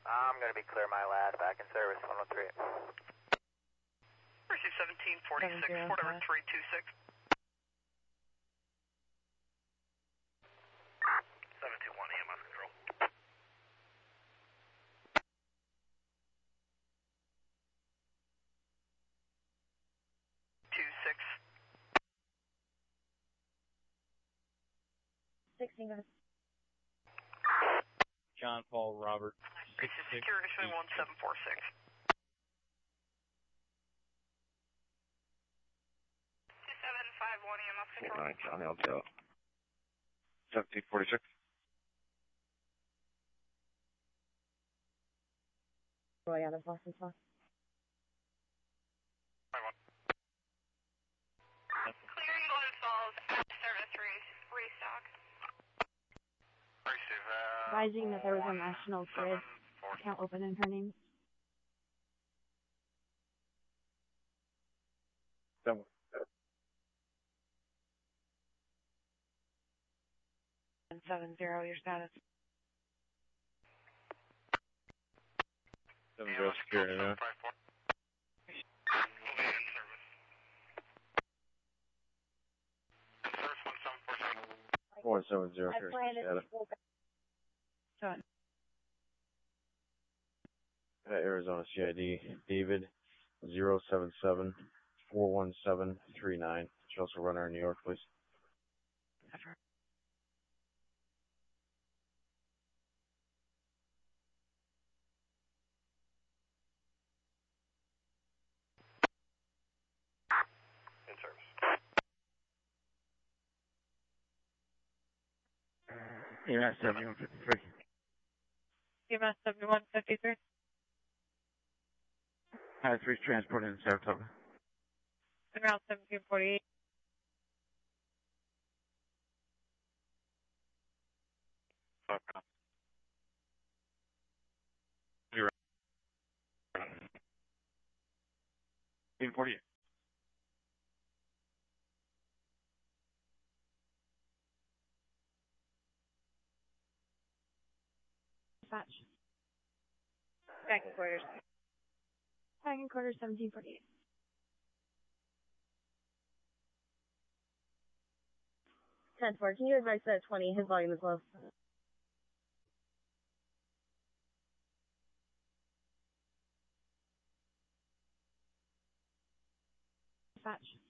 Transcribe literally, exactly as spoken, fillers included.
I'm going to be clear my last, back in service, one oh three. Receive seventeen forty-six, Fort Everett three two six. seven two one E M S control. two six. sixteen, guys. John Paul Robert. This is security swing one seven four six. two seven five one E M S control. nine, John L. seventeen forty-six. Roy out of Boston, South. Clearing Glens Falls, service re restock. Receive, uh, Advising that there was a national grid account open in her name. seven. seven zero, your status. seven zero security now. four seven zero I here. planned it Data. to go back. Done. Uh, Arizona C I D, David, zero seven seven four one seven three nine. Should also run our New York, please. In service. E M S seventy-one fifty-three. E M S seventy-one fifty-three. High three transport in Saratoga. Around seventeen forty-eight. Zero. seventeen forty-eight. Dispatch. Back in quarters. Back in quarters, seventeen forty-eight. ten four, can you advise that twenty? His volume is low. Dispatch.